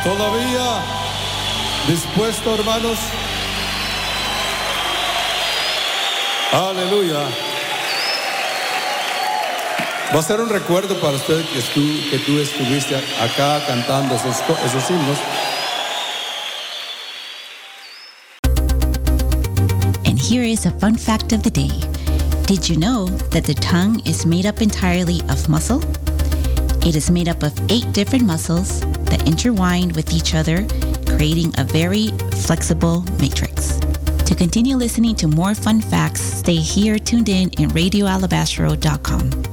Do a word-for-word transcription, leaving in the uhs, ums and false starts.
Todavía dispuesto, hermanos. Aleluya. Va a ser un recuerdo para usted que tú, que tú estuviste acá cantando esos, esos himnos. And here is a fun fact of the day. Did you know that the tongue is made up entirely of muscle? It is made up of eight different muscles that intertwine with each other, creating a very flexible matrix. To continue listening to more fun facts, stay here tuned in in radio alabastro dot com.